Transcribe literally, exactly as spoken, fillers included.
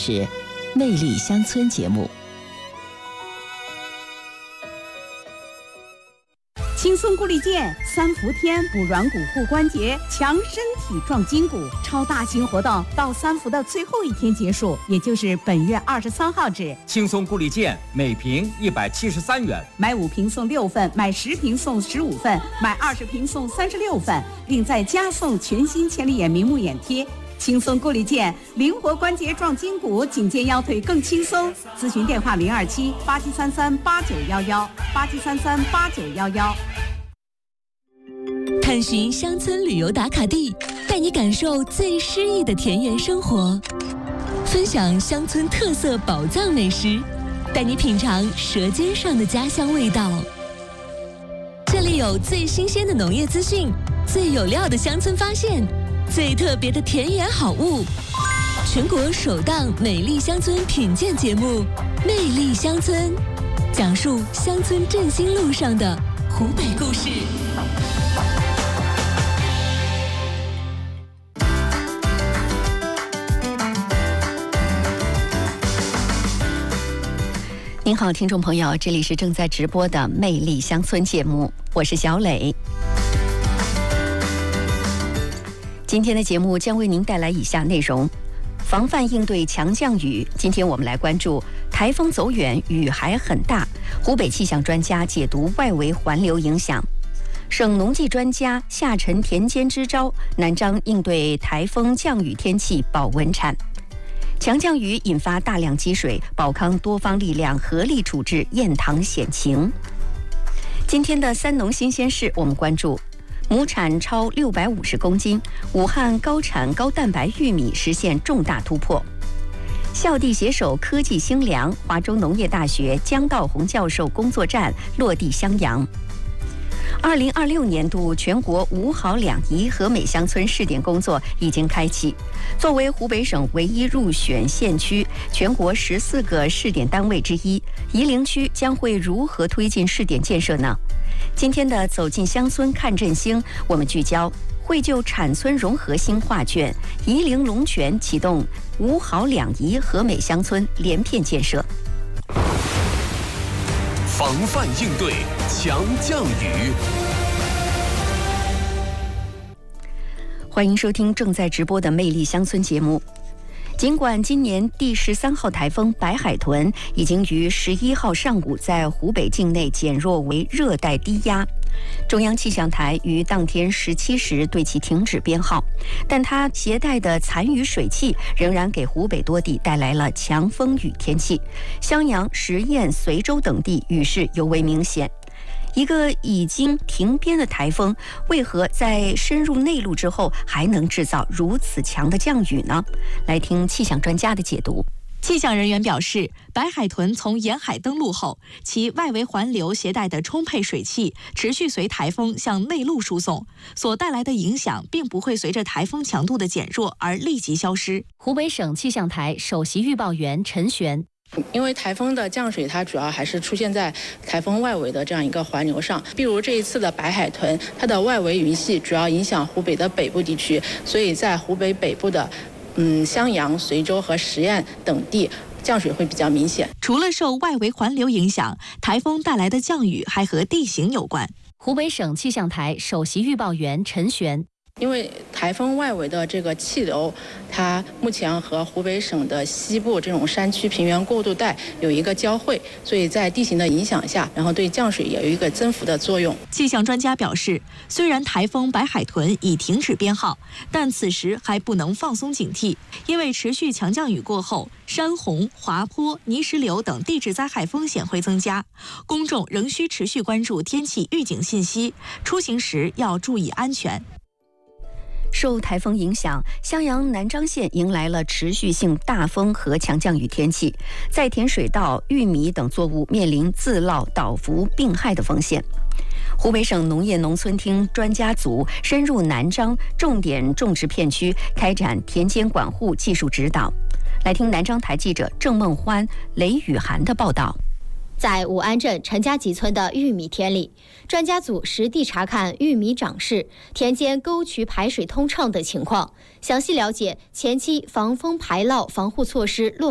是《魅力乡村》节目。 轻松固力健三伏天补软骨护关节，强身体壮筋骨。超大型活动到三伏的最后一天结束，也就是本月二十三号止。 轻松固力健每瓶一百七十三元， 买五瓶送六份，买十瓶送十五份，买二十瓶送三十六份，另再加送全新千里眼明目眼贴。轻松固力健，灵活关节壮筋骨，颈肩腰腿更轻松。咨询电话零二七八七三三八九幺幺八七三三八九幺幺。 探寻乡村旅游打卡地，带你感受最诗意的田园生活；分享乡村特色宝藏美食，带你品尝舌尖上的家乡味道。这里有最新鲜的农业资讯，最有料的乡村发现，最特别的田园好物。全国首档美丽乡村品鉴节目《魅力乡村》，讲述乡村振兴路上的湖北故事。您好，听众朋友，这里是正在直播的《魅力乡村》节目，我是小磊。今天的节目将为您带来以下内容：防范应对强降雨。今天我们来关注台风走远，雨还很大，湖北气象专家解读外围环流影响。省农技专家下沉田间支招，南漳应对台风降雨天气保稳产。强降雨引发大量积水，保康多方力量合力处置堰塘险情。今天的三农新鲜事，我们关注亩产超六百五十公斤，武汉高产高蛋白玉米实现重大突破。校地携手科技兴良，华中农业大学姜道宏教授工作站落地襄阳。二零二六年度全国五好两宜和美乡村试点工作已经开启。作为湖北省唯一入选县区全国十四个试点单位之一，夷陵区将会如何推进试点建设呢？今天的走进乡村看振兴，我们聚焦绘就产村融合新画卷，夷陵龙泉启动五好两宜和美乡村连片建设。 防范应对强降雨。 欢迎收听正在直播的《魅力乡村》节目。尽管今年第十三号台风白海豚已经于十一号上午在湖北境内减弱为热带低压，中央气象台于当天十七时对其停止编号，但它携带的残余水汽仍然给湖北多地带来了强风雨天气，襄阳、十堰、随州等地雨势尤为明显。一个已经停编的台风，为何在深入内陆之后还能制造如此强的降雨呢？来听气象专家的解读。 气象人员表示，白海豚从沿海登陆后，其外围环流携带的充沛水汽持续随台风向内陆输送，所带来的影响并不会随着台风强度的减弱而立即消失。 湖北省气象台首席预报员陈璇。 因为台风的降水，它主要还是出现在台风外围的这样一个环流上。比如这一次的白海豚，它的外围云系主要影响湖北的北部地区，所以在湖北北部的嗯襄阳、随州和十堰等地降水会比较明显。 除了受外围环流影响，台风带来的降雨还和地形有关。 湖北省气象台首席预报员陈璇。 因为台风外围的这个气流，它目前和湖北省的西部这种山区平原过渡带有一个交汇，所以在地形的影响下，然后对降水也有一个增幅的作用。 气象专家表示，虽然台风白海豚已停止编号，但此时还不能放松警惕，因为持续强降雨过后，山洪、滑坡、泥石流等地质灾害风险会增加，公众仍需持续关注天气预警信息，出行时要注意安全。 受台风影响，襄阳南漳县迎来了持续性大风和强降雨天气，在田水稻、玉米等作物面临自涝、倒伏、病害的风险。湖北省农业农村厅专家组深入南漳重点种植片区，开展田间管护技术指导。来听南漳台记者郑梦欢、雷雨涵的报道。 在武安镇陈家集村的玉米田里，专家组实地查看玉米长势、田间沟渠排水通畅等情况，详细了解前期防风排涝防护措施落